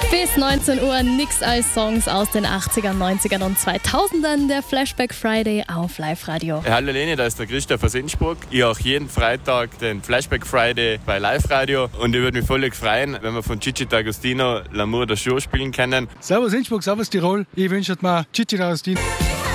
Bis 19 Uhr nix als Songs aus den 80ern, 90ern und 2000ern. Der Flashback Friday auf Live-Radio. Hallo Leni, da ist der Christoph aus Innsbruck. Ich habe auch jeden Freitag den Flashback Friday bei Live-Radio. Und ich würde mich völlig freuen, wenn wir von Gigi D'Agostino L'amour der Show spielen können. Servus Innsbruck, servus Tirol. Ich wünsche mir Gigi D'Agostino.